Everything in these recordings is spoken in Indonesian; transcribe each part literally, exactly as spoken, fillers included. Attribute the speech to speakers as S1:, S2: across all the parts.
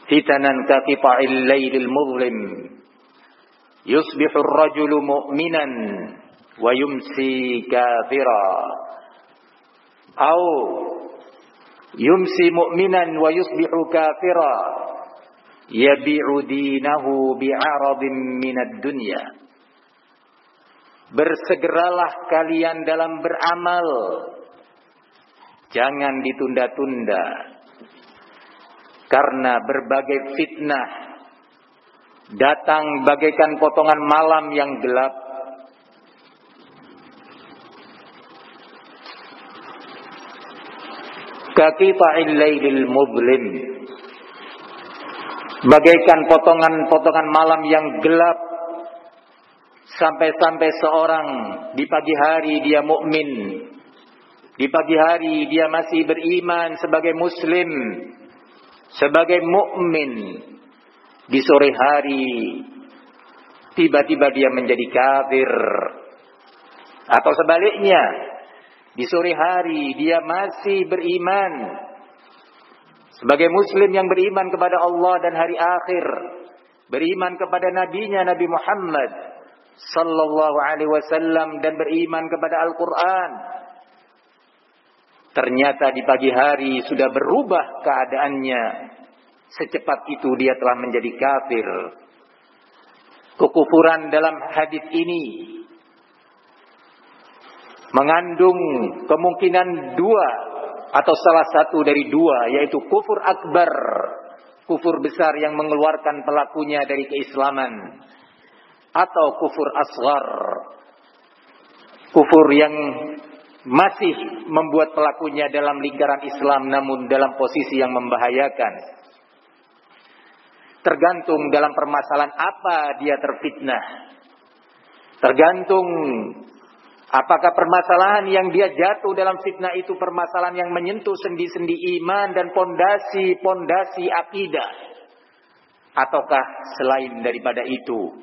S1: fitanan ka qita'il lailil muzlim yusbihu ar-rajulu mu'minan wa yumsi kafira au yumsi mu'minan wa yusbihu kafira yabi'u dinahu bi'aradin minad dunya. Bersegeralah kalian dalam beramal, jangan ditunda-tunda, karena berbagai fitnah datang bagaikan potongan malam yang gelap. Kaqita'il lailil muzlim, bagaikan potongan-potongan malam yang gelap. Sampai-sampai seorang di pagi hari dia mukmin, di pagi hari dia masih beriman sebagai muslim, sebagai mukmin. Di sore hari tiba-tiba dia menjadi kafir. Atau sebaliknya, di sore hari dia masih beriman sebagai muslim yang beriman kepada Allah dan hari akhir, beriman kepada nabinya Nabi Muhammad sallallahu alaihi wasallam dan beriman kepada Al-Quran. Ternyata di pagi hari sudah berubah keadaannya. Secepat itu dia telah menjadi kafir. Kekufuran dalam hadis ini mengandung kemungkinan dua atau salah satu dari dua, yaitu kufur akbar, kufur besar yang mengeluarkan pelakunya dari keislaman, atau kufur asghar, kufur yang masih membuat pelakunya dalam lingkaran Islam namun dalam posisi yang membahayakan. Tergantung dalam permasalahan apa dia terfitnah. Tergantung apakah permasalahan yang dia jatuh dalam fitnah itu permasalahan yang menyentuh sendi-sendi iman dan pondasi-pondasi akidah, ataukah selain daripada itu.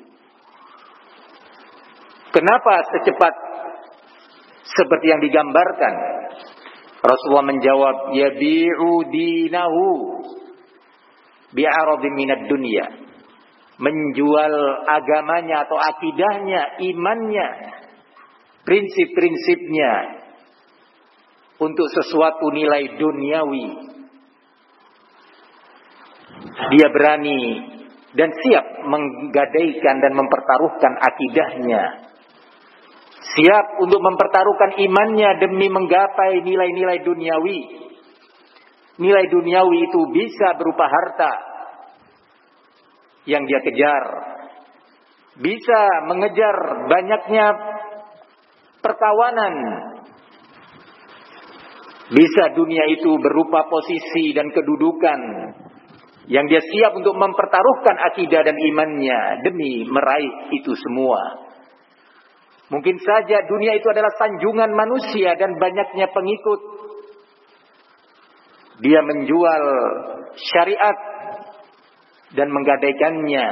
S1: Kenapa secepat seperti yang digambarkan? Rasulullah menjawab, yabi'u dinahu bi'aradin minad dunya. Menjual agamanya atau akidahnya, imannya, prinsip-prinsipnya untuk sesuatu nilai duniawi. Dia berani dan siap menggadaikan dan mempertaruhkan akidahnya. Siap untuk mempertaruhkan imannya demi menggapai nilai-nilai duniawi. Nilai duniawi itu bisa berupa harta yang dia kejar. Bisa mengejar banyaknya perkawanan. Bisa dunia itu berupa posisi dan kedudukan yang dia siap untuk mempertaruhkan akidah dan imannya demi meraih itu semua. Mungkin saja dunia itu adalah sanjungan manusia dan banyaknya pengikut. Dia menjual syariat dan menggadaikannya.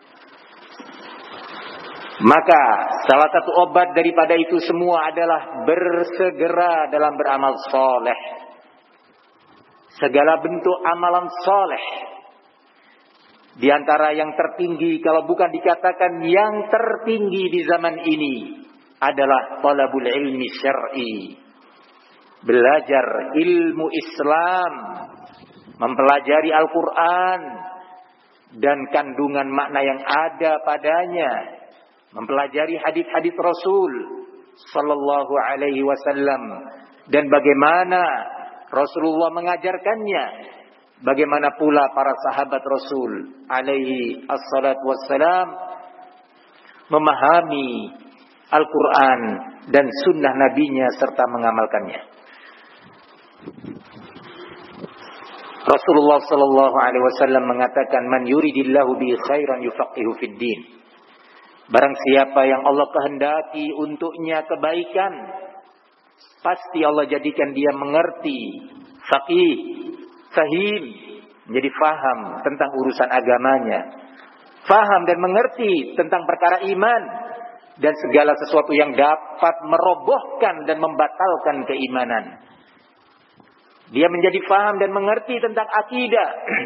S1: Maka salah satu obat daripada itu semua adalah bersegera dalam beramal soleh. Segala bentuk amalan soleh. Di antara yang tertinggi, kalau bukan dikatakan yang tertinggi di zaman ini, adalah talabul ilmi syar'i. Belajar ilmu Islam, mempelajari Al-Quran dan kandungan makna yang ada padanya, mempelajari hadis-hadis Rasul sallallahu alaihi wasallam dan bagaimana Rasulullah mengajarkannya, bagaimana pula para sahabat Rasul alaihi assalatu wassalam memahami Al-Quran dan sunnah nabinya serta mengamalkannya. Rasulullah sallallahu alaihi wasallam mengatakan, man yuridillahu bi khairan yufaqihu fid din. Barang siapa yang Allah kehendaki untuknya kebaikan, pasti Allah jadikan dia mengerti, faqih, fahim, menjadi faham tentang urusan agamanya, faham dan mengerti tentang perkara iman dan segala sesuatu yang dapat merobohkan dan membatalkan keimanan. Dia menjadi faham dan mengerti tentang akidah